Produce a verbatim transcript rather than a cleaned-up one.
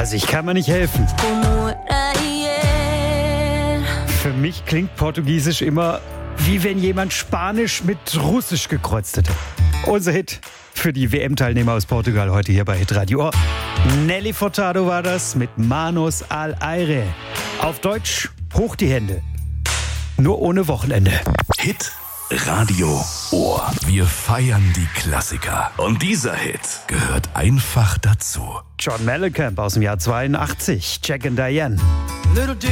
Also ich kann mir nicht helfen. Für mich klingt Portugiesisch immer wie wenn jemand Spanisch mit Russisch gekreuzt hätte. Unser Hit für die W M-Teilnehmer aus Portugal heute hier bei Hitradio. Nelly Furtado war das mit Manos al Aire. Auf Deutsch, hoch die Hände. Nur ohne Wochenende. Hit Radio Ohr. Wir feiern die Klassiker. Und dieser Hit gehört einfach dazu. John Mellencamp aus dem Jahr zweiundachtzig. Jack and Diane. Little